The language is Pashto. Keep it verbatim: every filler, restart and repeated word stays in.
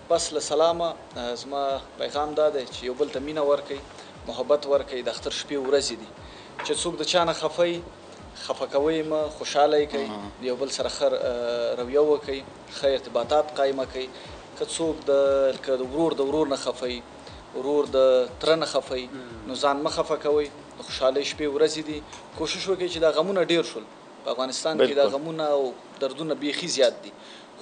بس له سلامه زما پیغام دا دی چې یو بل ته مینه ورکئ، محبت ورکئ. د اختر شپې ورځې دي چې څوک د چا نه خفه وي، خفه کوئ مه، خوشحاله یې کوئ، د یو بل سره ښه رویه وکئ، ښه ارتباطات قایمه کئ. که څوک د که د ورور د ورور نه خفه وي، ورور د تره نه خفه وي، نو ځان مه خفه کوئ. د خوشحالۍ شپې ورځې دي. کوشش وکړئ چې دا غمونه ډېر شول په افغانستان کې، دا غمونه او دردونه بیخي زیات دي.